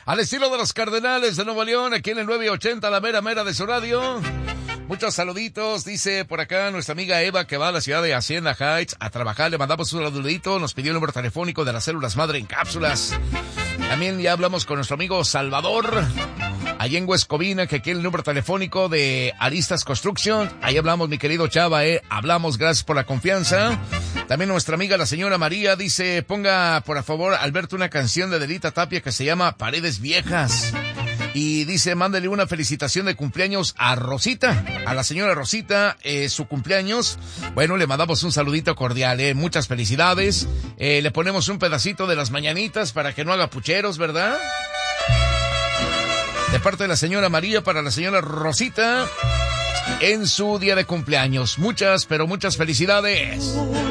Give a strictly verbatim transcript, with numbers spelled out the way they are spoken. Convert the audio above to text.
Al estilo de los Cardenales de Nuevo León, aquí en el nueve ochenta, la mera mera de su radio. Muchos saluditos, dice por acá nuestra amiga Eva, que va a la ciudad de Hacienda Heights a trabajar. Le mandamos un saludito, nos pidió el número telefónico de las células madre en cápsulas. También ya hablamos con nuestro amigo Salvador, allá en Huescovina, que quiere el número telefónico de Aristas Construction. Ahí hablamos, mi querido Chava, eh. Hablamos, gracias por la confianza. También nuestra amiga la señora María dice, ponga por favor, Alberto, una canción de Delita Tapia que se llama Paredes Viejas. Y dice, mándale una felicitación de cumpleaños a Rosita, a la señora Rosita, eh, su cumpleaños. Bueno, le mandamos un saludito cordial, eh, muchas felicidades. Eh, le ponemos un pedacito de las mañanitas para que no haga pucheros, ¿verdad? De parte de la señora María para la señora Rosita en su día de cumpleaños. Muchas, pero muchas felicidades.